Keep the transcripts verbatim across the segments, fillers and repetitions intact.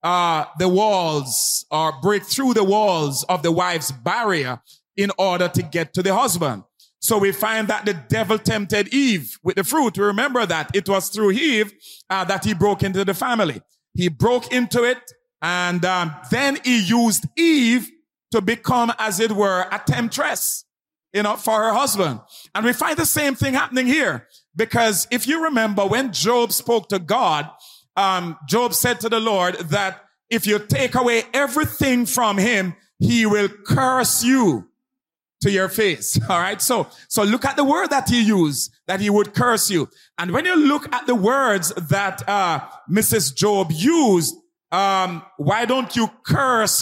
uh, the walls or break through the walls of the wife's barrier in order to get to the husband. So we find that the devil tempted Eve with the fruit. We remember that it was through Eve uh, that he broke into the family. He broke into it, and um, then he used Eve to become, as it were, a temptress, you know, for her husband. And we find the same thing happening here. Because if you remember, when Job spoke to God, um, Job said to the Lord that if you take away everything from him, he will curse you to your face. All right. So, so look at the word that he used, that he would curse you. And when you look at the words that, uh, Missus Job used, um, why don't you curse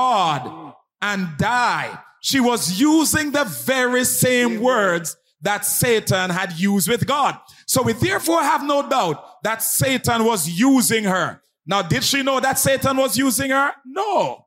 God and die? She was using the very same words that Satan had used with God. So we therefore have no doubt that Satan was using her. Now, did she know that Satan was using her? No,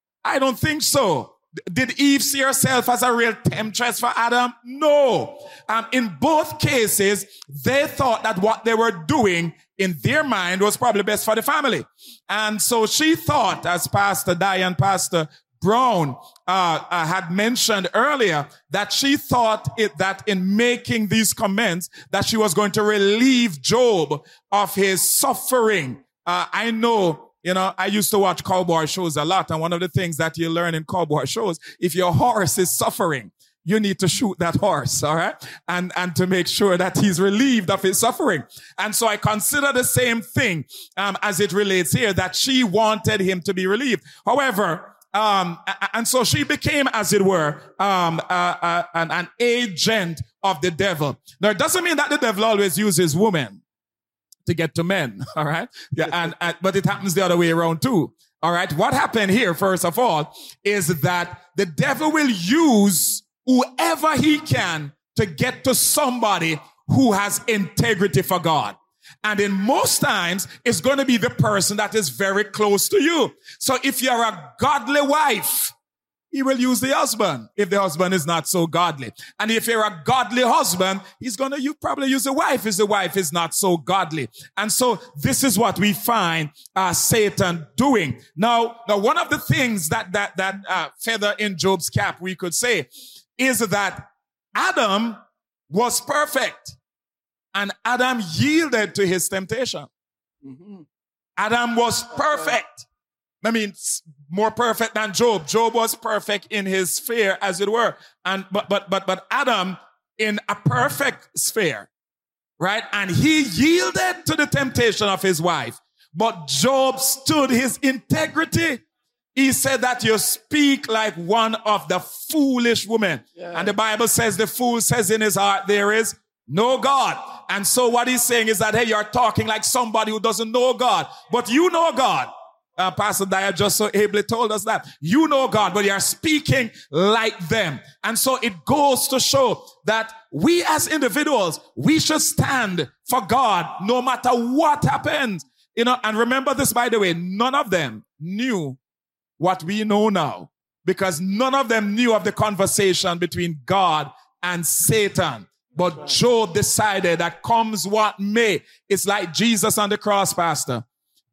I don't think so. Did Eve see herself as a real temptress for Adam? No. Um, in both cases, they thought that what they were doing in their mind was probably best for the family. And so she thought, as Pastor Diane, Pastor Brown uh, uh, had mentioned earlier, that she thought it, that in making these comments, that she was going to relieve Job of his suffering. Uh, I know, you know, I used to watch cowboy shows a lot, and one of the things that you learn in cowboy shows, if your horse is suffering, you need to shoot that horse, all right? And, and to make sure that he's relieved of his suffering. And so I consider the same thing, um, as it relates here, that she wanted him to be relieved. However, um, and so she became, as it were, um, uh, uh, an, an agent of the devil. Now, it doesn't mean that the devil always uses women to get to men, all right? Yeah, and, and but it happens the other way around too, all right? What happened here, first of all, is that the devil will use whoever he can to get to somebody who has integrity for God. And in most times, it's going to be the person that is very close to you. So if you're a godly wife, he will use the husband if the husband is not so godly. And if you're a godly husband, he's going to you probably use the wife if the wife is not so godly. And so this is what we find uh, Satan doing. Now, now, one of the things that that that uh, feather in Job's cap, we could say, is that Adam was perfect. And Adam yielded to his temptation. Mm-hmm. Adam was perfect. I mean, more perfect than Job. Job was perfect in his sphere, as it were. And, but, but, but, but Adam in a perfect sphere, right? And he yielded to the temptation of his wife. But Job stood his integrity. He said that you speak like one of the foolish women. Yeah. And the Bible says the fool says in his heart, there is no God. And so what he's saying is that, hey, you're talking like somebody who doesn't know God, but you know God. Uh, Pastor Dyer just so ably told us that. You know God, but you're speaking like them. And so it goes to show that we as individuals, we should stand for God no matter what happens. You know, and remember this, by the way, none of them knew what we know now, because none of them knew of the conversation between God and Satan. But Job decided that comes what may. It's like Jesus on the cross, Pastor.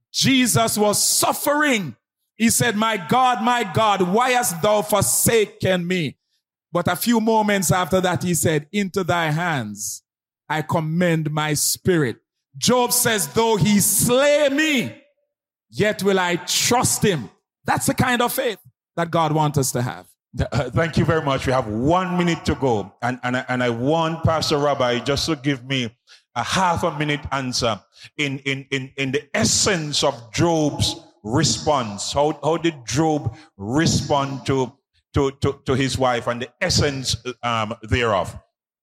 Jesus was suffering. He said, my God, my God, why hast thou forsaken me? But a few moments after that, he said, into thy hands I commend my spirit. Job says, though he slay me, yet will I trust him. That's the kind of faith that God wants us to have. Uh, thank you very much. We have one minute to go. And, and, and I want Pastor Rabbi just to give me a half a minute answer in, in, in, in the essence of Job's response. How, how did Job respond to, to, to, to his wife and the essence um, thereof?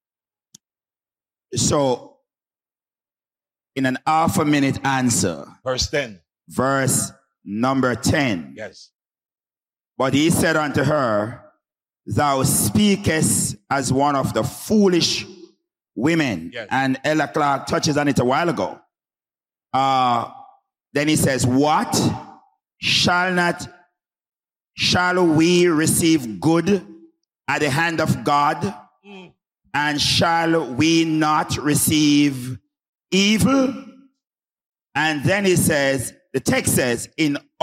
So, in an half a minute answer. Verse ten. Verse number ten. Yes. But he said unto her, thou speakest as one of the foolish women. Yes. And Ella Clark touches on it a while ago. Uh, then he says, what? Shall not, shall we receive good at the hand of God? Mm. And shall we not receive evil? And then he says, the text says, in